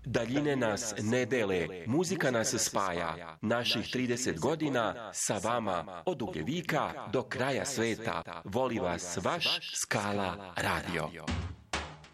Daljine nas ne dele, muzika nas spaja. Naših 30 godina sa vama od Ugljevika do kraja sveta. Voli vas vaš Skala radio.